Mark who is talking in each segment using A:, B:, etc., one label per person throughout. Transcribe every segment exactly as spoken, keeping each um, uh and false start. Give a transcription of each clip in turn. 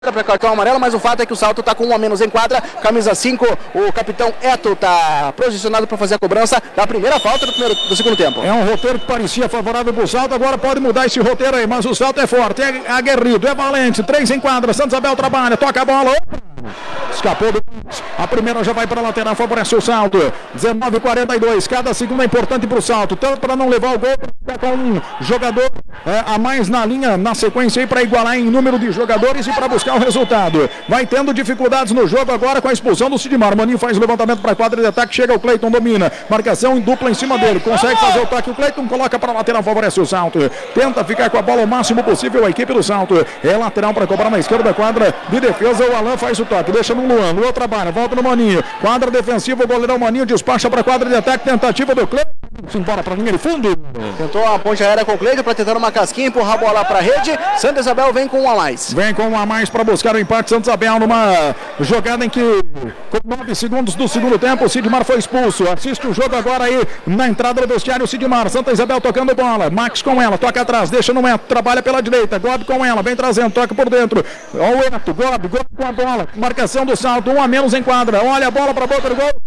A: para cartão amarelo, mas o fato é que o Salto está com um a menos em quadra, camisa cinco, o capitão Eto está posicionado para fazer a cobrança da primeira falta do, primeiro, do segundo tempo.
B: É um roteiro que parecia favorável para o Salto, agora pode mudar esse roteiro aí, mas o Salto é forte, é aguerrido, é valente, três em quadra, Santa Isabel trabalha, toca a bola, escapou do... A primeira já vai para a lateral, favorece o Salto. dezenove a quarenta e dois, cada segundo é importante para o Salto, tanto para não levar o gol, com um jogador é, a mais na linha, na sequência aí, para igualar em número de jogadores e para buscar o resultado. Vai tendo dificuldades no jogo agora com a expulsão do Sidmar. Maninho faz o levantamento para a quadra de ataque, chega o Cleiton, domina, marcação em dupla em cima dele, consegue fazer o toque, o Cleiton coloca para a lateral, favorece o Salto, tenta ficar com a bola o máximo possível a equipe do Salto, é lateral para cobrar na esquerda da quadra de defesa, o Alan faz o toque, deixa no Luan, Luan trabalha, volta no Maninho, quadra defensiva, o goleirão Maninho despacha para a quadra de ataque, tentativa do Cleiton, embora para a linha de fundo.
A: Tentou uma ponte aérea com o Cleiton para tentar uma casquinha, empurrar a bola para a rede. Santa Isabel vem com um a mais.
B: Vem com um a mais para buscar o empate. Santa Isabel numa jogada em que, com nove segundos do segundo tempo, o Sidmar foi expulso. Assiste o jogo agora aí na entrada do vestiário. Sidmar, Santa Isabel tocando bola. Max com ela, toca atrás, deixa no Eto, trabalha pela direita. Gobi com ela, vem trazendo, toca por dentro. Olha o Eto, Gobi, Gobi com a bola. Marcação do Salto, um a menos em quadra. Olha a bola para a boca do gol.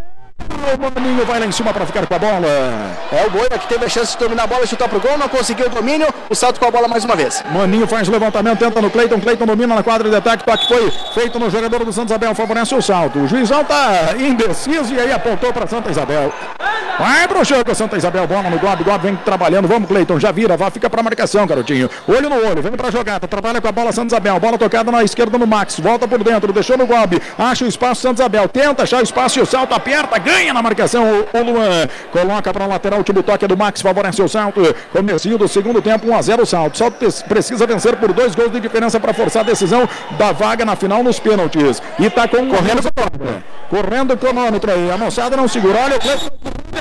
B: O Maninho vai lá em cima para ficar com a bola.
A: É o Boina que teve a chance de dominar a bola e chutar pro gol, não conseguiu o domínio, o Salto com a bola mais uma vez.
B: Maninho faz o levantamento, tenta no Cleiton, Cleiton domina na quadra de ataque, toque foi feito no jogador do Santa Isabel, favorece o Salto. O juizão tá indeciso e aí apontou para Santa Isabel. Vai pro jogo, Santa Isabel, bola no Gobi, Gobi vem trabalhando, vamos Cleiton, já vira, vai, fica pra marcação, garotinho. Olho no olho, vem pra jogada, trabalha com a bola Santa Isabel, bola tocada na esquerda no Max, volta por dentro, deixou no Gobi, acha o espaço Santa Isabel, tenta achar o espaço e o Salto aperta, ganha na marcação o, o Luan, coloca pra lateral, o último toque do Max, favorece o Salto, comecinho do segundo tempo, um a zero o Salto, Salto precisa vencer por dois gols de diferença pra forçar a decisão da vaga na final nos pênaltis, e tá com correndo correndo o cronômetro aí, a moçada não segura, olha o Cleiton,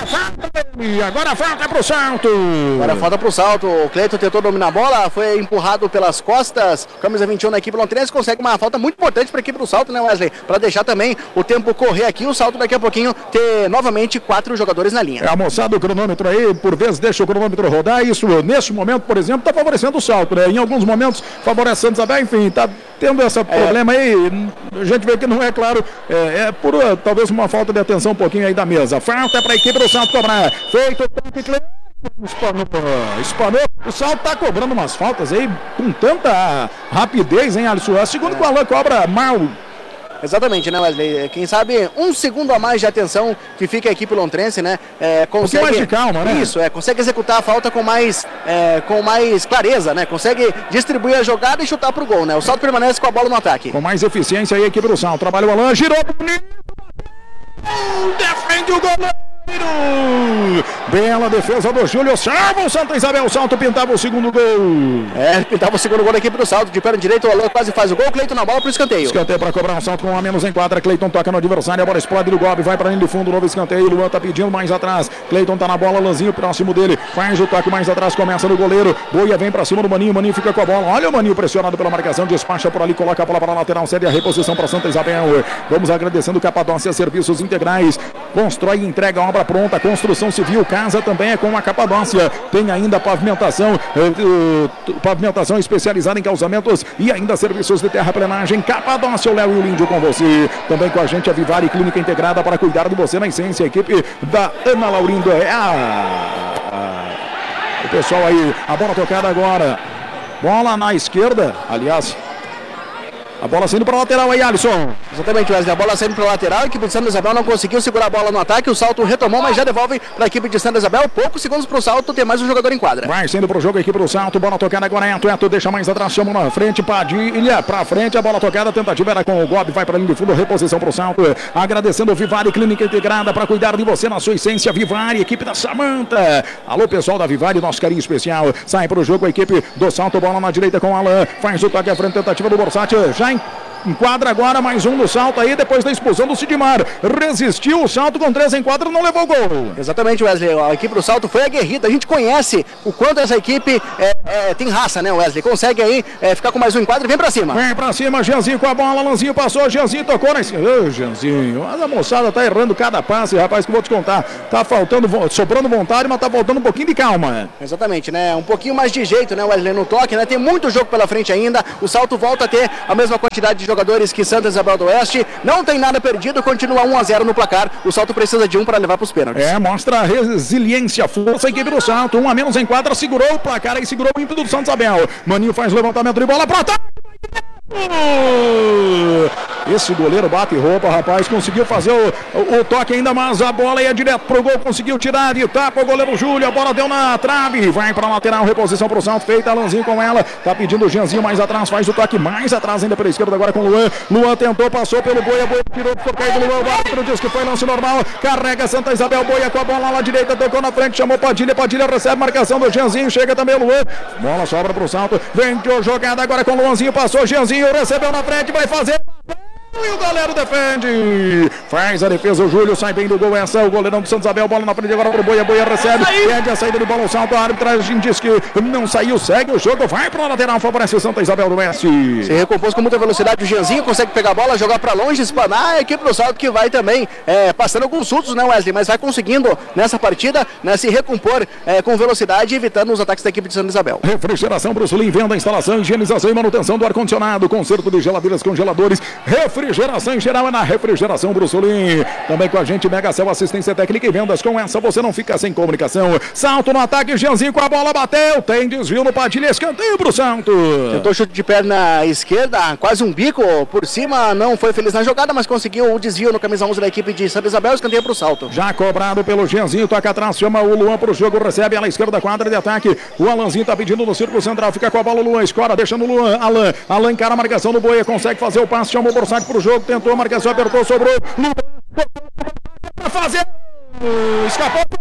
B: e agora falta pro Salto.
A: Agora falta pro Salto, o Cleiton tentou dominar a bola, foi empurrado pelas costas, camisa vinte e um na equipe lontrense, consegue uma falta muito importante para a equipe do Salto, né, Wesley? Para deixar também o tempo correr aqui, o Salto daqui a pouquinho ter novamente quatro jogadores na linha.
B: É a moçada do cronômetro aí, por vezes deixa o cronômetro rodar, isso nesse momento, por exemplo, tá favorecendo o Salto, né? Em alguns momentos favorece Santa Isabel, enfim, tá tendo esse é. problema aí, a gente vê que não é claro, é, é por uh, talvez uma falta de atenção um pouquinho aí da mesa. Falta para a equipe do Salto cobrar, feito o toque, espanou, espanou, o Salto tá cobrando umas faltas aí com tanta rapidez, hein, Alisson? A segunda é. que o Alan cobra mal.
A: Exatamente, né, Wesley? Quem sabe um segundo a mais de atenção que fica a equipe lontrense, né? É, consegue,
B: um pouquinho mais de calma, né?
A: Isso, é, consegue executar a falta com mais, é, com mais clareza, né? Consegue distribuir a jogada e chutar pro gol, né? O Salto permanece com a bola no ataque.
B: Com mais eficiência aí a equipe do Salto. Trabalha o Alan, girou bonito. Defende o goleiro. Bela defesa do Júlio, salva o Santa Isabel, o Salto pintava o segundo gol.
A: É, pintava o segundo gol da equipe do Salto, de perna direita o Alan quase faz o gol, Cleiton na bola pro escanteio.
B: Escanteio para cobrar um Salto com um a menos em quadra, Cleiton toca no adversário, a bola explode do Gobi, vai para linha de fundo, novo escanteio, Luan tá pedindo mais atrás, Cleiton tá na bola, Lanzinho próximo dele, faz o toque mais atrás, começa no goleiro, Boia vem para cima do Maninho, Maninho fica com a bola, olha o Maninho pressionado pela marcação, despacha por ali, coloca a bola para a lateral, cede a reposição para Santa Isabel. Vamos agradecendo Capadócia Serviços Integrais, constrói e entrega a obra pronta, construção civil, casa também é com a Capadócia, tem ainda pavimentação, uh, uh, pavimentação especializada em calçamentos e ainda serviços de terraplenagem. Capadócia, o Léo e o Líndio com você, também com a gente a Vivari Clínica Integrada para cuidar de você na essência, a equipe da Ana Laurindo é a... a... o pessoal aí, a bola tocada agora, bola na esquerda, aliás, a bola saindo para a lateral aí, Alisson.
A: Exatamente, Wesley. A bola saindo para a lateral. A equipe de Santa Isabel não conseguiu segurar a bola no ataque. O Salto retomou, mas já devolve para a equipe de Santa Isabel. Poucos segundos para o Salto ter mais um jogador em quadra.
B: Vai saindo para o jogo a equipe do Salto. Bola tocada agora. Eto, Eto deixa mais atrás. Chama na frente. Padilha para frente. A bola tocada. Tentativa era com o Gobi. Vai para a linha de fundo. Reposição para o Salto. Agradecendo o Vivari Clínica Integrada para cuidar de você na sua essência. Vivari, equipe da Samanta. Alô, pessoal da Vivari. Nosso carinho especial. Sai para o jogo a equipe do Salto. Bola na direita com o Alan. Faz o toque à frente. Tentativa do Borsatti. Já em enquadra agora mais um no salto aí, depois da expulsão do Sidmar. Resistiu o salto com três em quadra, não levou gol.
A: Exatamente, Wesley. A equipe do salto foi aguerrida. A gente conhece o quanto essa equipe é, é, tem raça, né, Wesley? Consegue aí é, ficar com mais um enquadro e vem pra cima.
B: Vem pra cima, Jeanzinho com a bola, Lanzinho passou, Jeanzinho tocou na esquerda. Ô, Jeanzinho, mas a moçada tá errando cada passe, rapaz, que eu vou te contar. Tá faltando, sobrando vontade, mas tá faltando um pouquinho de calma.
A: Exatamente, né? Um pouquinho mais de jeito, né, Wesley, no toque, né? Tem muito jogo pela frente ainda. O salto volta a ter a mesma quantidade de jogadores que Santa Isabel do Oeste. Não tem nada perdido, continua um a zero no placar. O salto precisa de um para levar pros pênaltis.
B: É, mostra resiliência, força a equipe do salto. Um a menos em quadra, segurou o placar e segurou o ímpeto do Santa Isabel. Maninho faz levantamento de bola pra ataque. Esse goleiro bate roupa, rapaz, conseguiu fazer o, o, o toque ainda, mas a bola ia direto pro gol, conseguiu tirar de tapa o goleiro Júlio, a bola deu na trave, vai pra lateral, reposição pro salto, feita, Lanzinho com ela, tá pedindo o Jeanzinho mais atrás, faz o toque mais atrás ainda pela esquerda, agora com o Luan, Luan tentou, passou pelo Boia, Boia tirou do sorteio do Luan, o árbitro diz que foi lance normal, carrega Santa Isabel, Boia com a bola lá direita, tocou na frente, chamou Padilha, Padilha recebe marcação do Jeanzinho, chega também o Luan, bola sobra pro salto, vem jogada agora com o Luanzinho, passou, Jeanzinho recebeu na frente, vai fazer... E o goleiro defende, faz a defesa, o Júlio sai bem do gol, essa o goleirão do Santa Isabel, bola na frente agora pro Boia, Boia recebe, pede a saída de bola, o salto, a arbitragem diz que não saiu, segue o jogo, vai pra lateral, favorece o Santa Isabel do Oeste.
A: Se recompôs com muita velocidade, o Jeanzinho consegue pegar a bola, jogar pra longe, espanar, a equipe do salto que vai também é, passando alguns sustos, né, Wesley, mas vai conseguindo nessa partida, né, se recompor é, com velocidade, evitando os ataques da equipe de Santa Isabel.
B: Refrigeração Brusulim, venda, instalação, higienização e manutenção do ar-condicionado, conserto de geladeiras, congeladores, refrigeração em geral é na Refrigeração Brusulim. Também com a gente, Megacel, assistência técnica e vendas. Com essa você não fica sem comunicação. Salto no ataque, Jeanzinho com a bola, bateu, tem desvio no Padilha, escanteio pro Santo.
A: Tentou chute de perna esquerda, quase um bico por cima, não foi feliz na jogada, mas conseguiu o desvio no camisa onze da equipe de Santa Isabel, escanteio pro Salto.
B: Já cobrado pelo Jeanzinho, toca atrás, chama o Luan pro jogo, recebe ela à esquerda da quadra de ataque. O Alanzinho tá pedindo no círculo central, fica com a bola o Luan, escora, deixando o Luan, Alan, Alan encara a marcação do Boia, consegue fazer o passe, chamou o Borsag pro jogo, tentou a marcação, apertou, sobrou, Luan, pra fazer, escapou.